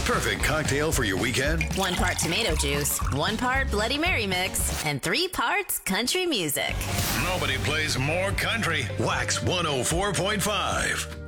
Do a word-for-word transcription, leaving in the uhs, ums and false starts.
perfect cocktail for your weekend? One part tomato juice, one part Bloody Mary mix, and three parts country music. Nobody plays more country. Wax one oh four point five.